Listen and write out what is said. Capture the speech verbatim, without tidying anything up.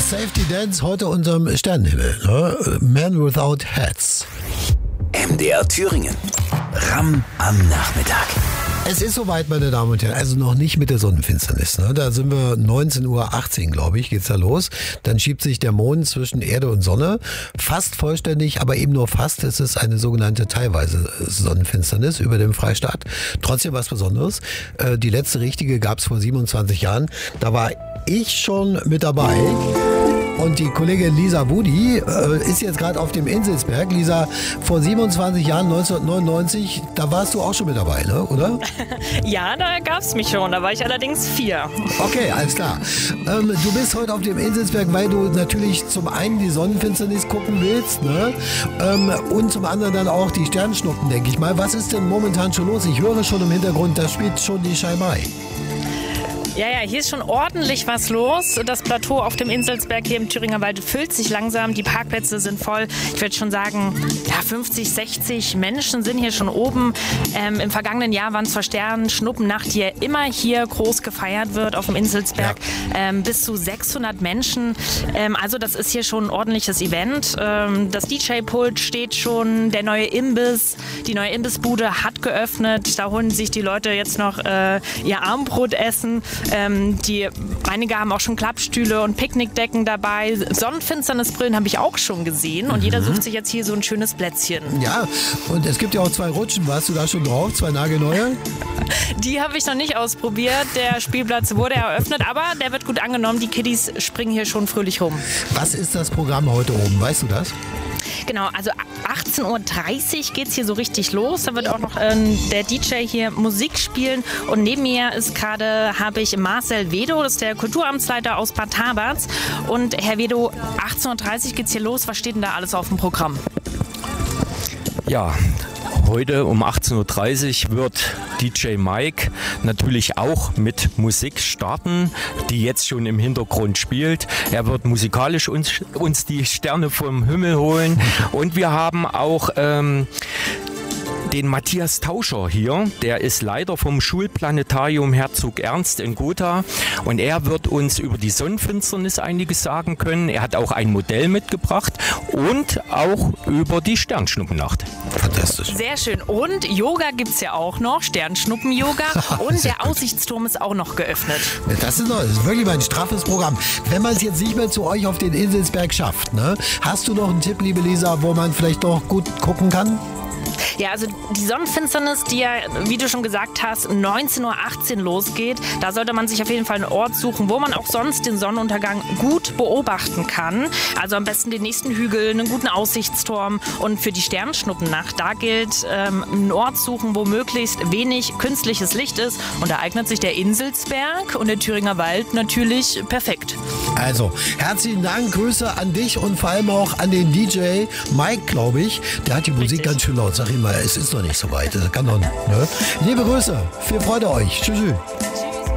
Safety Dance, heute unterm Sternenhimmel. Ne? Man Without Hats. M D R Thüringen. Ram am Nachmittag. Es ist soweit, meine Damen und Herren, also noch nicht mit der Sonnenfinsternis. Ne? Da sind wir neunzehn Uhr achtzehn, glaube ich, geht's da los. Dann schiebt sich der Mond zwischen Erde und Sonne. Fast vollständig, aber eben nur fast. Es ist eine sogenannte teilweise Sonnenfinsternis über dem Freistaat. Trotzdem was Besonderes. Äh, die letzte richtige gab's vor siebenundzwanzig Jahren. Da war ich schon mit dabei. Und die Kollegin Lisa Wudi äh, ist jetzt gerade auf dem Inselsberg. Lisa, vor siebenundzwanzig Jahren, neunzehnhundertneunundneunzig, da warst du auch schon mit dabei, ne? Oder? Ja, da gab's mich schon. Da war ich allerdings vier. Okay, alles klar. Ähm, du bist heute auf dem Inselsberg, weil du natürlich zum einen die Sonnenfinsternis gucken willst, ne? Ähm, und zum anderen dann auch die Sternschnuppen, denke ich mal. Was ist denn momentan schon los? Ich höre schon im Hintergrund, da spielt schon die Scheimai. Ja, ja, hier ist schon ordentlich was los. Das Plateau auf dem Inselsberg hier im Thüringer Wald füllt sich langsam. Die Parkplätze sind voll. Ich würde schon sagen, ja, fünfzig, sechzig Menschen sind hier schon oben. Ähm, Im vergangenen Jahr waren es zwar Sternschnuppennacht, die ja immer hier groß gefeiert wird auf dem Inselsberg. Ja. Ähm, bis zu sechshundert Menschen. Ähm, also das ist hier schon ein ordentliches Event. Ähm, das D J-Pult steht schon, der neue Imbiss, die neue Imbissbude hat geöffnet. Da holen sich die Leute jetzt noch äh, ihr Abendbrot essen. Ähm, die, einige haben auch schon Klappstühle und Picknickdecken dabei. Sonnenfinsternisbrillen habe ich auch schon gesehen. Und mhm. jeder sucht sich jetzt hier so ein schönes Plätzchen. Ja, und es gibt ja auch zwei Rutschen. Warst du da schon drauf? Zwei nagelneue? Die habe ich noch nicht ausprobiert. Der Spielplatz wurde eröffnet, aber der wird gut angenommen. Die Kiddies springen hier schon fröhlich rum. Was ist das Programm heute oben? Weißt du das? Genau, also achtzehn Uhr dreißig geht es hier so richtig los. Da wird auch noch ähm, der D J hier Musik spielen. Und neben mir ist gerade, habe ich Marcel Wedo, das ist der Kulturamtsleiter aus Bad Tabarz. Und Herr Wedo, achtzehn Uhr dreißig geht es hier los. Was steht denn da alles auf dem Programm? Ja, heute um achtzehn Uhr dreißig wird D J Mike natürlich auch mit Musik starten, die jetzt schon im Hintergrund spielt. Er wird musikalisch uns, uns die Sterne vom Himmel holen. Und wir haben auch ähm, den Matthias Tauscher hier, der ist Leiter vom Schulplanetarium Herzog Ernst in Gotha und er wird uns über die Sonnenfinsternis einiges sagen können. Er hat auch ein Modell mitgebracht und auch über die Sternschnuppennacht. Fantastisch. Sehr schön. Und Yoga gibt es ja auch noch, Sternschnuppen-Yoga und der Aussichtsturm ist auch noch geöffnet. Das ist, noch, das ist wirklich mal ein straffes Programm. Wenn man es jetzt nicht mehr zu euch auf den Inselsberg schafft, ne? Hast du noch einen Tipp, liebe Lisa, wo man vielleicht noch gut gucken kann? Ja, also die Sonnenfinsternis, die ja, wie du schon gesagt hast, neunzehn Uhr achtzehn losgeht, da sollte man sich auf jeden Fall einen Ort suchen, wo man auch sonst den Sonnenuntergang gut beobachten kann. Also am besten den nächsten Hügel, einen guten Aussichtsturm. Und für die Sternschnuppennacht, da gilt ähm, einen Ort suchen, wo möglichst wenig künstliches Licht ist. Und da eignet sich der Inselsberg und der Thüringer Wald natürlich perfekt. Also, herzlichen Dank, Grüße an dich und vor allem auch an den D J Mike, glaube ich. Der hat die Musik Richtig. ganz schön laut. Sag ihm mal, es ist noch nicht so weit. Das kann doch, ne? Liebe Grüße, viel Freude euch. Tschüss.